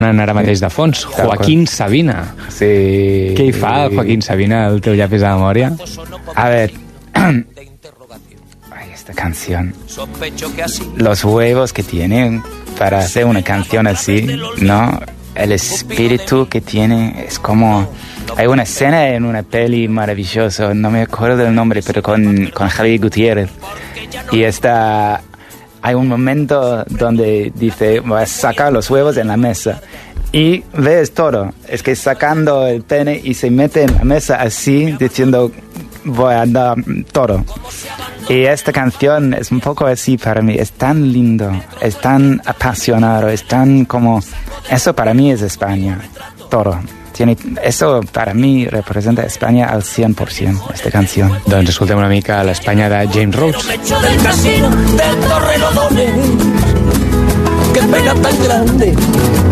ara mateix de fons, Joaquín Sabina. Sí. Què hi fa Joaquín Sabina al teu llapis de memòria? A ver, esta canción, los huevos que tiene para hacer una canción así, ¿no? El espíritu que tiene es como... Hay una escena en una peli maravillosa, no me acuerdo del nombre, pero con Javier Gutiérrez. Y hay un momento donde dice, voy a sacar los huevos en la mesa. Y ves todo, es que sacando el pene y se mete en la mesa así, diciendo, voy a dar todo. Y esta canción es un poco así para mí, es tan lindo, es tan apasionado, es tan como... Eso para mí es España, todo. Eso para mí representa España al 100%, esta canción. Doncs escoltem una mica l'Espanya de James Rhodes. Del casino de Torrelodones, qué pena tan grande